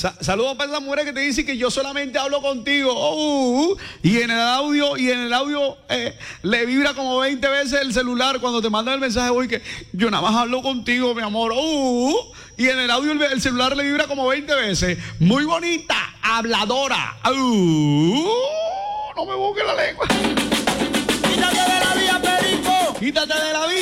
Saludos para esas mujeres que te dicen que yo solamente hablo contigo. Y en el audio le vibra como 20 veces el celular cuando te mandan el mensaje hoy que yo nada más hablo contigo, mi amor. Y en el audio el celular le vibra como 20 veces. Muy bonita, habladora. No me busques la lengua. Quítate de la vía, perico. Quítate de la vía.